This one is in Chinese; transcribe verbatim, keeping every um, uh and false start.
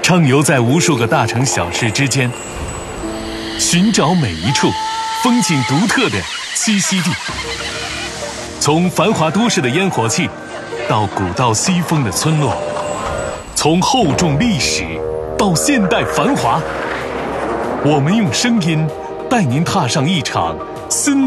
畅游在无数个大城小事之间，寻找每一处风景独特的栖息地。从繁华都市的烟火气，到古道西风的村落，从厚重历史到现代繁华，我们用声音带您踏上一场森